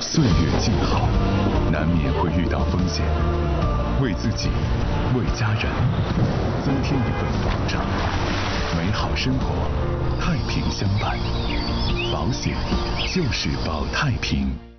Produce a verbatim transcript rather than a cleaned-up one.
岁月静好，难免会遇到风险，为自己，为家人，增添一份保障，美好生活，太平相伴。保险就是保太平。